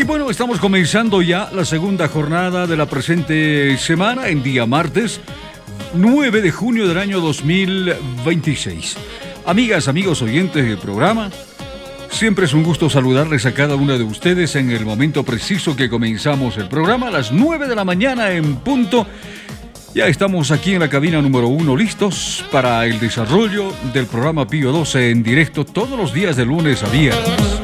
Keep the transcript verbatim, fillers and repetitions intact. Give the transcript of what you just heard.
bueno, estamos comenzando ya la segunda jornada de la presente semana en día martes nueve de junio del año dos mil veintiséis. Amigas, amigos oyentes del programa, siempre es un gusto saludarles a cada una de ustedes en el momento preciso que comenzamos el programa, a las nueve de la mañana en punto. Ya estamos aquí en la cabina número uno listos para el desarrollo del programa Pío doce en directo todos los días de lunes a viernes.